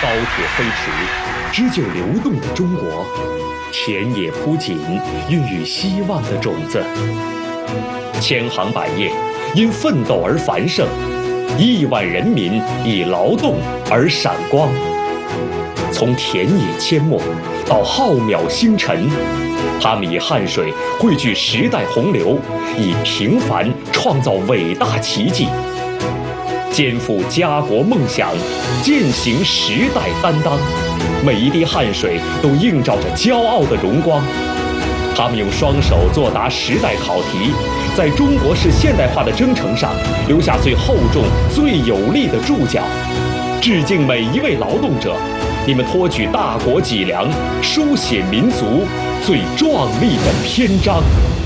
高铁飞驰，织就流动的中国；田野铺锦，孕育希望的种子。千行百业因奋斗而繁盛，1万人民以劳动而闪光。从田野阡陌到浩渺星辰，他们以汗水汇聚时代洪流，以平凡创造伟大奇迹。肩负家国梦想，践行时代担当，每一滴汗水都映照着骄傲的荣光。他们用双手作答时代考题，在中国式现代化的征程上留下最厚重、最有力的注脚。致敬每一位劳动者，你们托举大国脊梁，书写民族最壮丽的篇章。